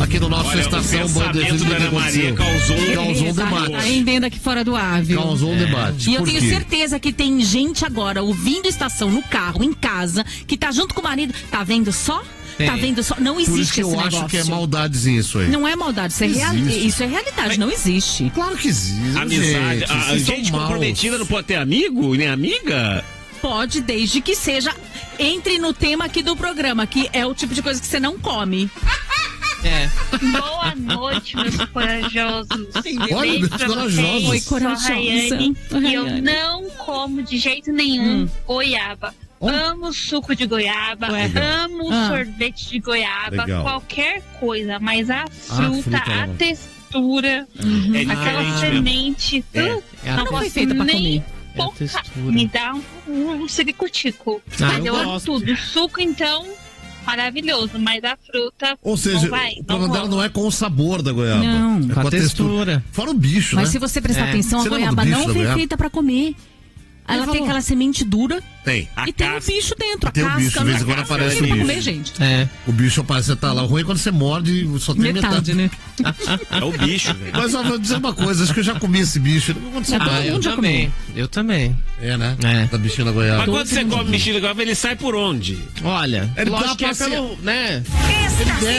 aqui no nosso Estação Band FM da Ana Maria causou um debate. Tá rendendo aqui fora do ar, viu? Causou um debate. E eu tenho certeza que tem gente agora ouvindo Estação no carro, em casa, que tá junto com o marido. Tá vendo só? Tá vendo só? Não existe Por isso que esse eu negócio. acho que é maldadezinho isso aí. Não é maldade, isso é realidade, não existe. Claro que existe. Amizade. A gente comprometida não pode ter amigo nem amiga? Pode, desde que seja. Entre no tema aqui do programa, que é o tipo de coisa que você não come. Boa noite, meus corajosos. Olha, meus corajosos. Oi, corajosa. Sou a Rayane, e eu não como de jeito nenhum goiaba. Amo suco de goiaba, amo sorvete de goiaba, qualquer coisa, mas a fruta, a textura, aquela semente, não foi feita pra comer. Me dá um ciricutico. Mas eu amo tudo. Suco, então, maravilhoso, mas a fruta. Ou seja, o problema dela não é com o sabor da goiaba. Não, é com a textura. Fora o bicho, mas né? se você prestar atenção, a goiaba não foi feita pra comer. Ela tem aquela semente dura. Tem. E tem um bicho dentro. Tem um bicho, de vez em quando aparece o bicho. Comer, gente. O bicho aparece, tá lá. O ruim é quando você morde só tem metade. Né? É o bicho, velho. Mas eu vou dizer uma coisa, acho que eu já comi esse bicho. Não aconteceu nada. Eu também. É, né? Da bichinha da goiaba. Mas quando você come bichinho da goiaba, ele sai por onde? Olha, ele lógico que é pelo, né? Ele